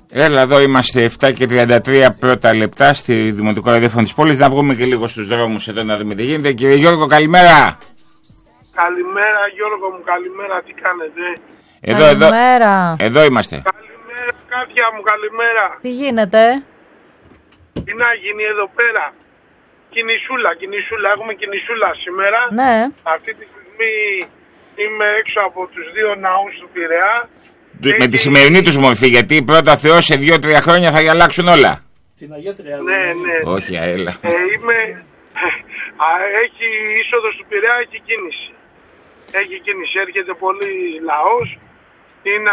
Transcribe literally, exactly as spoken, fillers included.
Έλα, εδώ είμαστε επτά και τριάντα τρία πρώτα λεπτά στη Δημοτικό Ραδιόφωνο της πόλης. Να βγούμε και λίγο στους δρόμους εδώ να δούμε τι γίνεται. Κύριε Γιώργο, καλημέρα. Καλημέρα Γιώργο μου, καλημέρα, τι κάνετε? Εδώ, καλημέρα. Εδώ, εδώ είμαστε. Καλημέρα Κάτια μου, καλημέρα. Τι γίνεται? Τι να γίνει εδώ πέρα? Κινησούλα, κινησούλα, έχουμε κινησούλα σήμερα. Ναι. Αυτή τη στιγμή είμαι έξω από τους δύο ναούς του Πειραιά. Με τη σημερινή τους μορφή, γιατί πρώτα Θεό σε δύο τρία χρόνια θα αλλάξουν όλα. Την Αγία Τριάδα. Ναι, ναι. Όχι, αέλα. Ε, είμαι... Α, έχει είσοδος του Πειραιά, έχει κίνηση. Έχει κίνηση, έρχεται πολύ λαός. Είναι